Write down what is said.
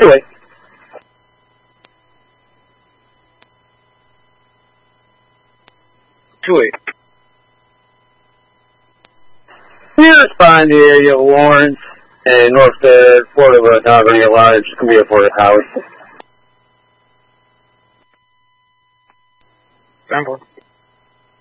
Do it. Sweet. Here's find the area of Lawrence and North Florida, but not very large. It's going to be a Florida house. Sample.